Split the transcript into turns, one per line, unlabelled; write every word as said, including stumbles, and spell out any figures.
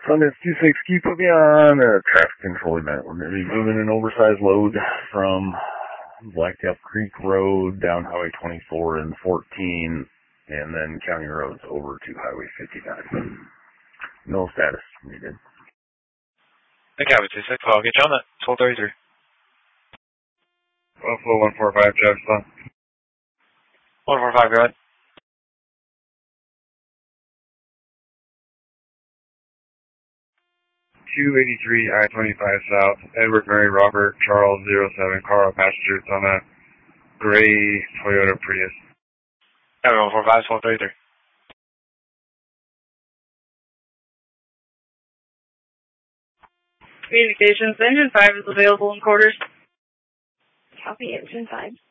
Sundance two six, can you put me on a traffic control event? We're going to be moving an oversized load from Blacktop Creek Road down Highway twenty-four and fourteen, and then County Roads over to Highway fifty-nine. No status needed.
Okay, Copy two six, I'll get you on that. twelve thirty-three.
Buffalo one four five, Jefferson.
one four five, go ahead.
two eighty-three I twenty-five South, Edward Mary Robert Charles zero seven, car passenger. It's on a gray Toyota Prius.
Copy one four five, twelve thirty-three.
Communications, Engine five is available in quarters. Copy, Engine five.